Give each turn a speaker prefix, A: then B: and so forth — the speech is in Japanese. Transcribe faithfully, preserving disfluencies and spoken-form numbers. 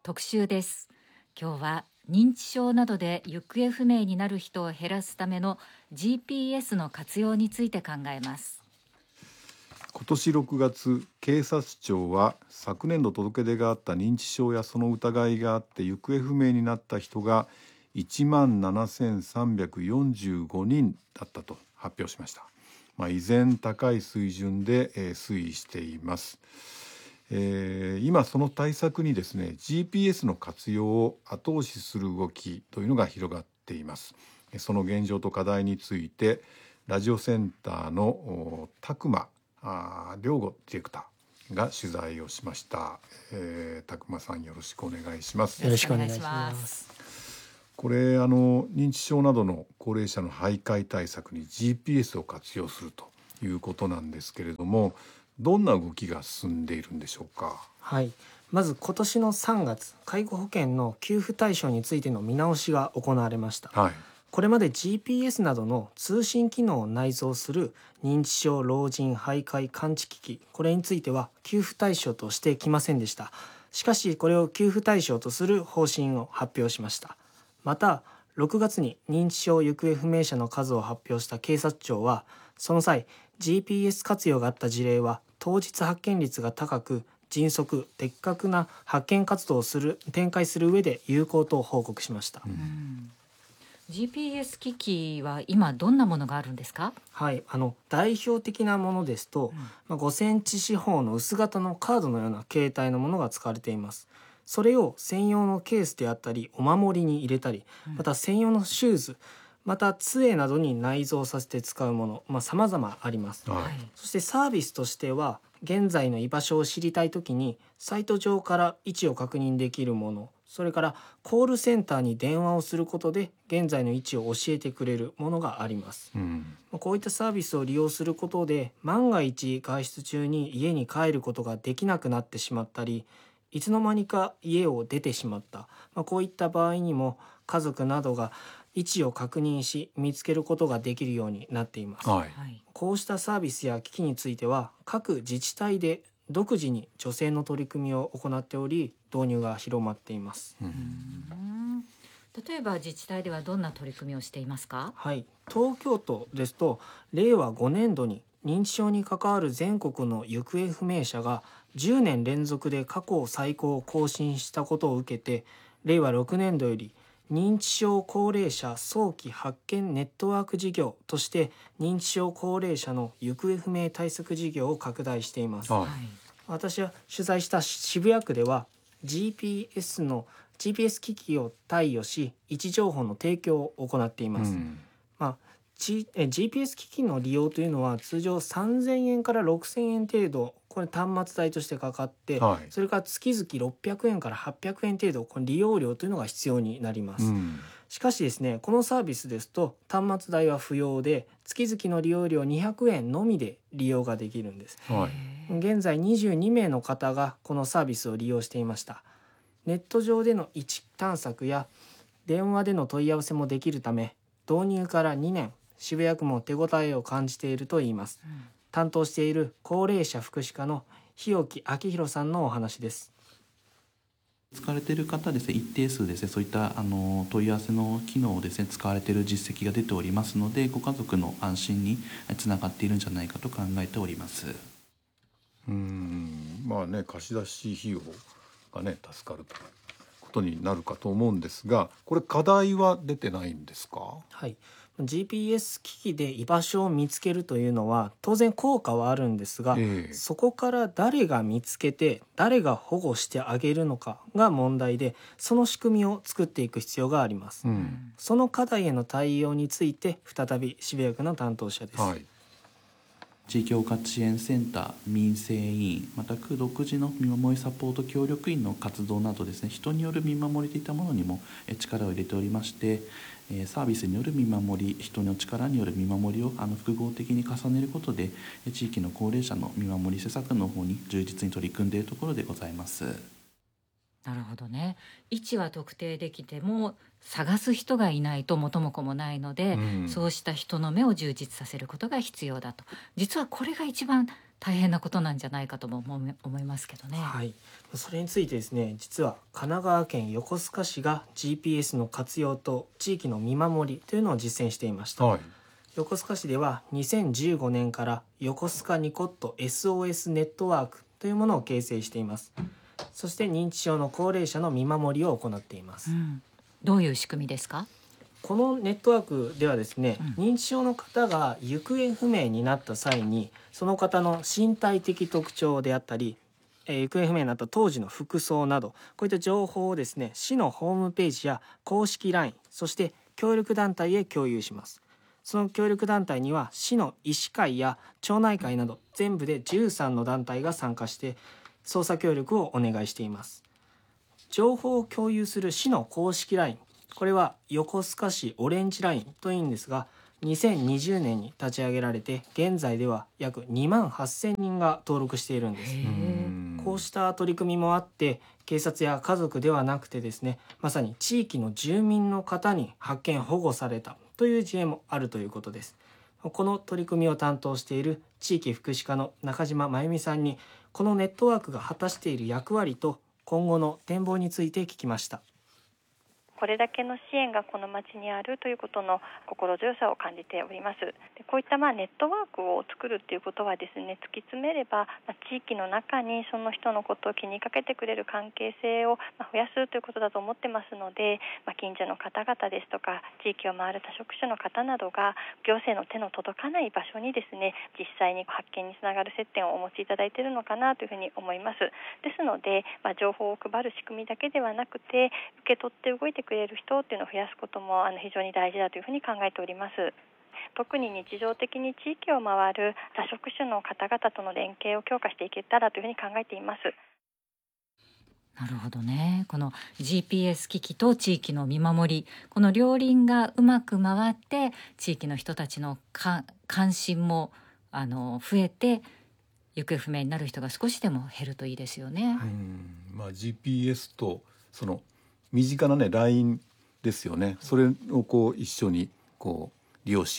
A: 特集です。今日は認知症などで行方不明になる人を減らすための ジーピーエス の活用について考えます。
B: 今年ろくがつ、警察庁は昨年度届け出があった認知症やその疑いがあって行方不明になった人がいちまんななせんさんびゃくよんじゅうごにんだったと発表しました。まあ、依然高い水準で、えー、推移しています。えー、今その対策にですね ジーピーエス の活用を後押しする動きというのが広がっています。その現状と課題についてラジオセンターの拓磨良吾ディレクターが取材をしました。えー、拓磨さん、よろしくお願いします。
C: よろしくお願いします。
B: これあの認知症などの高齢者の徘徊対策に ジーピーエス を活用するということなんですけれども、どんな動きが進んでいるんでしょうか。
C: はい、まず今年のさんがつ、介護保険の給付対象についての見直しが行われました。
B: はい、
C: これまで ジーピーエス などの通信機能を内蔵する認知症老人徘徊感知機器、これについては給付対象としてきませんでした。しかしこれを給付対象とする方針を発表しました。またろくがつに認知症行方不明者の数を発表した警察庁は、その際 ジーピーエス 活用があった事例は当日発見率が高く迅速的確な発見活動をする展開する上で有効と報告しました。
A: うん、ジーピーエス 機器は今どんなものがあるんですか。
C: はい、あの代表的なものですと、うんまあ、ごセンチ四方の薄型のカードのような形態のものが使われています。それを専用のケースであったりお守りに入れたり、また専用のシューズ、また杖などに内蔵させて使うもの、まあ、様々あります。
B: はい、
C: そしてサービスとしては現在の居場所を知りたいときにサイト上から位置を確認できるもの、それからコールセンターに電話をすることで現在の位置を教えてくれるものがあります。うん、こういったサービスを利用することで万が一外出中に家に帰ることができなくなってしまったり、いつの間にか家を出てしまった、まあ、こういった場合にも家族などが位置を確認し見つけることができるようになっています。はい、こうしたサービスや機器については各自治体で独自に助成の取り組みを行っており、導入が広まっています。
A: うん、例えば自治体ではどんな取り組みをしていますか。
C: はい、東京都ですとれいわごねんどに認知症に関わる全国の行方不明者がじゅうねん連続で過去最高を更新したことを受けて、れいわろくねんどより認知症高齢者早期発見ネットワーク事業として認知症高齢者の行方不明対策事業を拡大しています。はい、私は取材した渋谷区では ジーピーエス の ジーピーエス 機器を貸与し位置情報の提供を行っています。うん、まあG、ジーピーエス 機器の利用というのは通常さんぜんえんからろくせんえん程度、これ端末代としてかかって、はい、それから月々ろっぴゃくえんからはっぴゃくえん程度、この利用料というのが必要になります。うん、しかしですね、このサービスですと端末代は不要で月々の利用料にひゃくえんのみで利用ができるんです。はい、現在にじゅうにめいの方がこのサービスを利用していました。ネット上での位置探索や電話での問い合わせもできるため、導入からにねん、渋谷区も手応えを感じているといいます。うん、担当している高齢者福祉課の日置明弘さんのお話です。
D: 使われている方ですね、一定数ですね、そういったあの問い合わせの機能をですね使われている実績が出ておりますので、ご家族の安心につながっているんじゃないかと考えております。
B: うーんまあね、貸し出し費用がね助かるということになるかと思うんですが、これ課題は出てないんですか。
C: はい、ジーピーエス 機器で居場所を見つけるというのは当然効果はあるんですが、えー、そこから誰が見つけて誰が保護してあげるのかが問題で、その仕組みを作っていく必要があります。うん、その課題への対応について再び渋谷区の担当者です。はい、
D: 地域包括支援センター、民生委員、また区独自の見守りサポート協力員の活動などですね、人による見守りといったものにも力を入れておりまして、サービスによる見守り、人の力による見守りをあの複合的に重ねることで、地域の高齢者の見守り施策の方に充実に取り組んでいるところでございます。
A: なるほどね。位置は特定できても探す人がいないと元も子もないので、うん、そうした人の目を充実させることが必要だと。実はこれが一番大変なことなんじゃないかとも思い思いますけどね。
C: はい、それについてですね、実は神奈川県横須賀市が ジーピーエス の活用と地域の見守りというのを実践していました。
B: はい。
C: 横須賀市ではにせんじゅうごねんから横須賀ニコット エスオーエス ネットワークというものを形成しています。そして認知症の高齢者の見守りを行っています。
A: うん、どういう仕組みですか？
C: このネットワークではですね、
A: うん、
C: 認知症の方が行方不明になった際にその方の身体的特徴であったり、えー、行方不明になった当時の服装などこういった情報をですね、市のホームページや公式 ライン、 そして協力団体へ共有します。その協力団体には市の医師会や町内会など全部でじゅうさんの団体が参加して捜査協力をお願いしています。情報を共有する市の公式 ライン、 これは横須賀市オレンジラインというんですが、にせんにじゅうねんに立ち上げられて現在では約にまんはっせんにんが登録しているんです。
A: へー。
C: こうした取り組みもあって警察や家族ではなくてですね、まさに地域の住民の方に発見保護されたという事例もあるということです。この取り組みを担当している地域福祉課の中島真由美さんにこのネットワークが果たしている役割と今後の展望について聞きました。
E: これだけの支援がこの町にあるということの心強さを感じております。でこういったまあネットワークを作るということはですね、突き詰めれば、まあ、地域の中にその人のことを気にかけてくれる関係性をまあ増やすということだと思ってますので、まあ、近所の方々ですとか地域を回る多職種の方などが行政の手の届かない場所にですね、実際に発見につながる接点をお持ちいただいているのかなというふうに思います。ですので、まあ、情報を配る仕組みだけではなくて受け取って動いてくれる人っていうのを増やすこともあの非常に大事だというふうに考えております。特に日常的に地域を回る多職種の方々との連携を強化していけたらというふうに考えています。
A: なるほどね。この ジーピーエス 機器と地域の見守り、この両輪がうまく回って地域の人たちのか関心もあの増えて行方不明になる人が少しでも減るといいですよね。
B: うん、まあ、ジーピーエス とその身近なね ライン ですよね。それをこう一緒にこう利用し